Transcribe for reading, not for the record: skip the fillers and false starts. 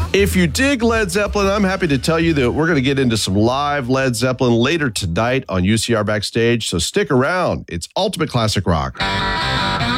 If you dig Led Zeppelin, I'm happy to tell you that we're going to get into some live Led Zeppelin later tonight on UCR Backstage, so stick around. It's Ultimate Classic Rock.